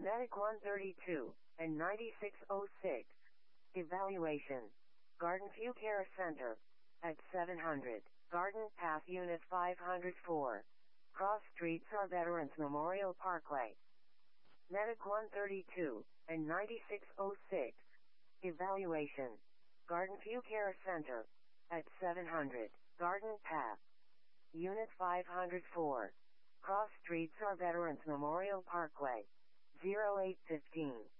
Medic 132 and 9606. Evaluation. Garden View Care Center. At 700. Garden Path Unit 504. Cross Streets or Veterans Memorial Parkway. Medic 132 and 9606. Evaluation. Garden View Care Center. At 700. Garden Path. Unit 504. Cross Streets or Veterans Memorial Parkway. 0815.